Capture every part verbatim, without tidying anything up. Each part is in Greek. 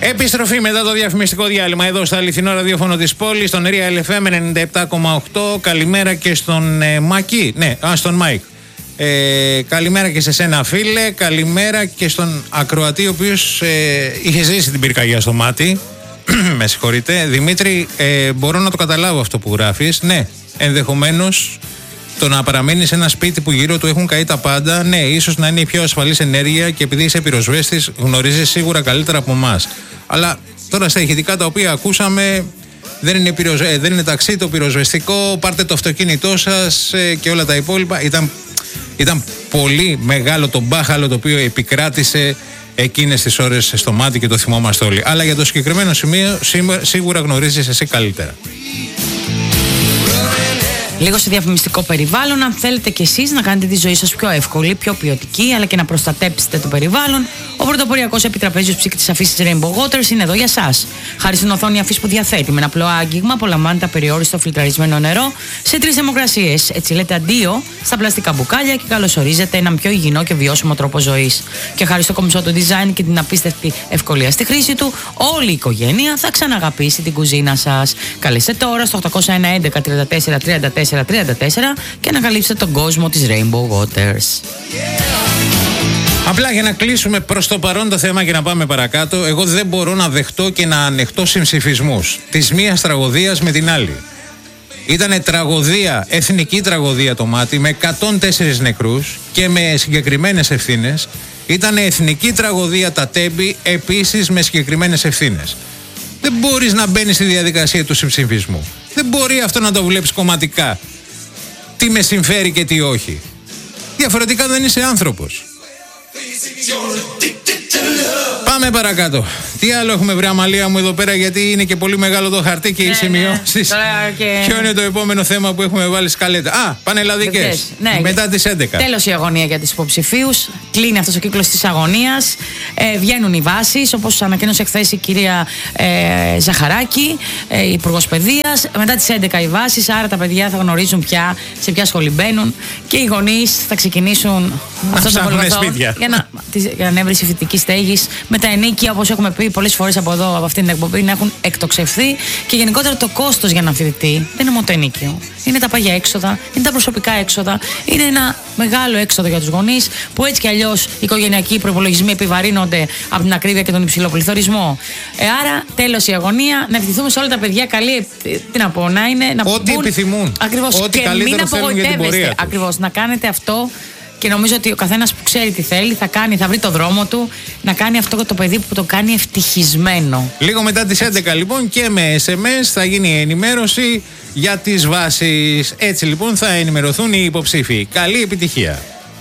Επιστροφή μετά το διαφημιστικό διάλειμμα εδώ στο αληθινό ραδιόφωνο της πόλης, στον Real εφ εμ ενενήντα επτά κόμμα οκτώ. Καλημέρα και στον ε, Μακί, ναι, α, στον Μάικ. Ε, καλημέρα και σε σένα, φίλε. Καλημέρα και στον ακροατή, ο οποίος ε, είχε ζήσει την πυρκαγιά στο μάτι. Με συγχωρείτε. Δημήτρη, ε, μπορώ να το καταλάβω αυτό που γράφεις. Ναι, ενδεχομένως το να παραμένει σε ένα σπίτι που γύρω του έχουν καεί τα πάντα, ναι, ίσως να είναι η πιο ασφαλής ενέργεια και επειδή είσαι πυροσβέστης, γνωρίζεις σίγουρα καλύτερα από εμάς. Αλλά τώρα στα ηχητικά τα οποία ακούσαμε, δεν είναι, πυροσ... ε, δεν είναι ταξί το πυροσβεστικό, πάρτε το αυτοκίνητό σας ε, και όλα τα υπόλοιπα. Ήταν, ήταν πολύ μεγάλο το μπάχαλο το οποίο επικράτησε εκείνες τις ώρες στο μάτι και το θυμόμαστε όλοι. Αλλά για το συγκεκριμένο σημείο σίγουρα γνωρίζεις εσύ καλύτερα. Λίγο σε διαφημιστικό περιβάλλον, αν θέλετε κι εσείς να κάνετε τη ζωή σας πιο εύκολη, πιο ποιοτική, αλλά και να προστατέψετε το περιβάλλον, ο πρωτοποριακός επιτραπέζιος ψύκτης αφήσης Rainbow Waters είναι εδώ για σας. Χάρη στην οθόνη αφής που διαθέτει με ένα απλό άγγιγμα, απολαμβάνετε απεριόριστο φιλτραρισμένο νερό σε τρεις θερμοκρασίες. Έτσι λέτε αντίο στα πλαστικά μπουκάλια και καλωσορίζετε έναν πιο υγιεινό και βιώσιμο τρόπο ζωής. Και χάρη στο κομψό του design και την απίστευτη ευκολία στη χρήση του, όλη η οικογένεια θα ξαναγαπήσει την κουζίνα σας. Καλέστε τώρα στο οκτώ ένα ένα τριάντα τέσσερα τριάντα τέσσερα τριάντα τέσσερα και ανακαλύψτε τον κόσμο της Rainbow Waters. Απλά για να κλείσουμε προς το παρόν το θέμα και να πάμε παρακάτω, εγώ δεν μπορώ να δεχτώ και να ανεχτώ συμψηφισμούς της μίας τραγωδίας με την άλλη. Ήτανε τραγωδία, εθνική τραγωδία το μάτι με εκατόν τέσσερις νεκρούς και με συγκεκριμένες ευθύνες. Ήτανε εθνική τραγωδία τα Τέμπη επίσης με συγκεκριμένες ευθύνες. Δεν μπορείς να μπαίνεις στη διαδικασία του συμψηφισμού. Δεν μπορεί αυτό να το βλέπεις κομματικά. Τι με συμφέρει και τι όχι. Διαφορετικά δεν είσαι άνθρωπος. Πάμε παρακάτω. Τι άλλο έχουμε βρει, Αμαλία μου, εδώ πέρα, γιατί είναι και πολύ μεγάλο το χαρτί και οι σημειώσεις. Και... Ποιο είναι το επόμενο θέμα που έχουμε βάλει σκαλέτα? Α, πανελλαδικές. Ναι, μετά τις έντεκα. Τέλος η αγωνία για τις υποψηφίους. Κλείνει αυτός ο κύκλος της αγωνίας. Ε, βγαίνουν οι βάσεις, όπως ανακοίνωσε χθες η κυρία ε, Ζαχαράκη, ε, Υπουργός Παιδείας. Μετά τις έντεκα οι βάσεις, άρα τα παιδιά θα γνωρίζουν πια σε ποια σχολή μπαίνουν και οι γονείς θα ξεκινήσουν αυτό το σπίτια. Για να, για να έβρεση φοιτητική στέγη με τα ενίκια, όπως έχουμε πει πολλές φορές από εδώ, από αυτήν την εκπομπή, να έχουν εκτοξευθεί και γενικότερα το κόστος για ένα φοιτητή δεν είναι μόνο το ενίκιο. Είναι τα πάγια έξοδα, είναι τα προσωπικά έξοδα, είναι ένα μεγάλο έξοδο για τους γονείς που έτσι κι αλλιώς οι οικογενειακοί προϋπολογισμοί επιβαρύνονται από την ακρίβεια και τον υψηλό πληθωρισμό. Ε, άρα, τέλος η αγωνία, να ευχηθούμε σε όλα τα παιδιά καλή. Τι να πω, να είναι. Να ό,τι μπουν, επιθυμούν. Ακριβώς. Ό,τι και μην απογοητεύεστε. Ακριβώς. Να κάνετε αυτό. Και νομίζω ότι ο καθένας που ξέρει τι θέλει θα κάνει, θα βρει το δρόμο του να κάνει αυτό το παιδί που το κάνει ευτυχισμένο. Λίγο μετά τις έντεκα λοιπόν και με ες εμ ες θα γίνει η ενημέρωση για τις βάσεις. Έτσι λοιπόν θα ενημερωθούν οι υποψήφοι. Καλή επιτυχία.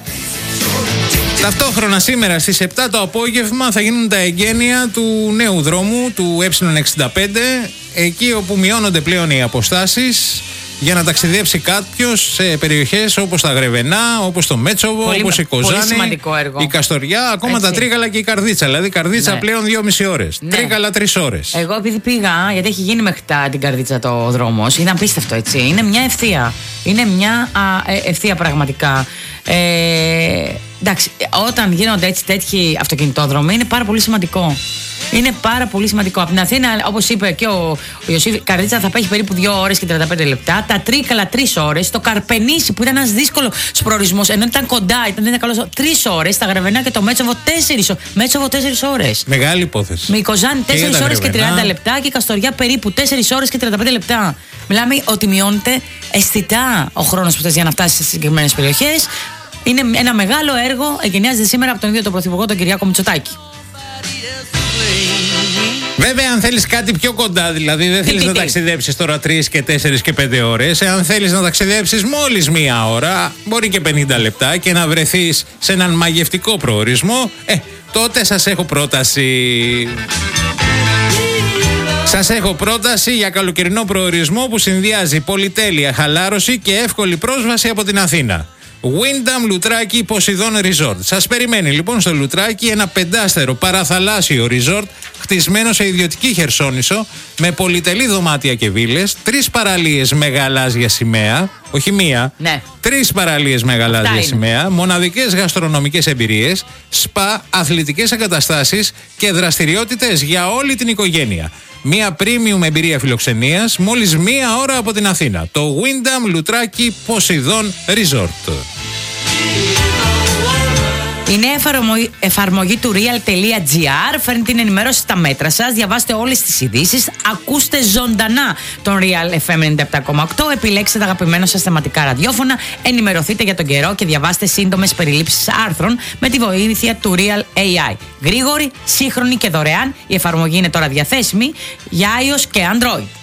Ταυτόχρονα σήμερα στις επτά το απόγευμα θα γίνουν τα εγγένεια του νέου δρόμου, του ε εξήντα πέντε, εκεί όπου μειώνονται πλέον οι αποστάσεις για να ταξιδέψει κάποιος σε περιοχές όπως τα Γρεβενά, όπως το Μέτσοβο, πολύ, όπως η Κοζάνη, η Καστοριά, ακόμα έτσι. Τα Τρίγαλα και η Καρδίτσα. Δηλαδή Καρδίτσα ναι. πλέον δυόμιση ώρες. Ναι. Τρίγαλα τρεις ώρες. Εγώ επειδή πήγα, γιατί έχει γίνει μέχρι τα, την Καρδίτσα το δρόμος, είναι απίστευτο έτσι. Είναι μια ευθεία. Είναι μια α, ε, ευθεία πραγματικά. Ε, εντάξει, όταν γίνονται έτσι τέτοιοι αυτοκινητόδρομοι είναι πάρα πολύ σημαντικό. Είναι πάρα πολύ σημαντικό. Από την Αθήνα, όπως είπε και ο, ο Ιωσήφ, Καρδίτσα θα πάει περίπου δύο ώρες και τριάντα πέντε λεπτά. Τα Τρίκαλα τρεις ώρες. Το Καρπενήσι που ήταν ένας δύσκολος προορισμός, ενώ ήταν κοντά, ήταν, ήταν καλό, τρεις ώρες. Τα Γρεβενά και το Μέτσοβο τέσσερις ώρες. Μέτσοβο τέσσερις ώρες. Μεγάλη υπόθεση. Με η Κοζάνη τέσσερις ώρες και τριάντα λεπτά και η Καστοριά περίπου τέσσερις ώρες και τριάντα πέντε λεπτά. Μιλάμε ότι μειώνεται αισθητά ο χρόνος που θες για να φτάσει σε συγκεκριμένες περιοχές. Είναι ένα μεγάλο έργο, εγκαινιάζεται σήμερα από τον ίδιο τον Πρωθυπουργό, τον Κυριάκο Μητσοτάκη. Βέβαια, αν θέλεις κάτι πιο κοντά, δηλαδή δεν θέλεις να ταξιδέψεις τώρα τρεις και τέσσερις και πέντε ώρες, αν θέλεις να ταξιδέψεις μόλις μία ώρα, μπορεί και πενήντα λεπτά και να βρεθείς σε έναν μαγευτικό προορισμό, ε, τότε σας έχω πρόταση. Σας έχω πρόταση για καλοκαιρινό προορισμό που συνδυάζει πολυτέλεια, χαλάρωση και εύκολη πρόσβαση από την Αθήνα. Windham Λουτράκι Poseidon Resort. Σας περιμένει λοιπόν στο Λουτράκι ένα πεντάστερο παραθαλάσσιο resort χτισμένο σε ιδιωτική Χερσόνησο, με πολυτελή δωμάτια και βίλες, τρεις παραλίες με γαλάζια σημαία, όχι μία, ναι. τρεις παραλίες με γαλάζια σημαία, μοναδικές γαστρονομικές εμπειρίες, σπα, αθλητικές εγκαταστάσεις και δραστηριότητες για όλη την οικογένεια. Μία premium εμπειρία φιλοξενίας μόλις μία ώρα από την Αθήνα. Το Wyndham Loutraki Poseidon Resort. Η νέα εφαρμογή, εφαρμογή του real.gr φέρνει την ενημέρωση στα μέτρα σας. Διαβάστε όλες τις ειδήσεις. Ακούστε ζωντανά τον Real εφ εμ ενενήντα επτά κόμμα οκτώ. Επιλέξτε τα αγαπημένα σας θεματικά ραδιόφωνα. Ενημερωθείτε για τον καιρό και διαβάστε σύντομες περιλήψεις άρθρων με τη βοήθεια του Real έι άι. Γρήγορη, σύγχρονη και δωρεάν. Η εφαρμογή είναι τώρα διαθέσιμη για iOS και Android.